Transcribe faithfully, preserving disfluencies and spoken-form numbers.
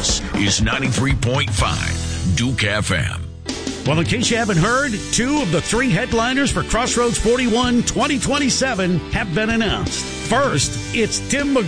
This is ninety-three point five Duke F M. Well, in case you haven't heard, two of the three headliners for Crossroads forty-one twenty twenty-seven have been announced. First, it's Tim McGraw.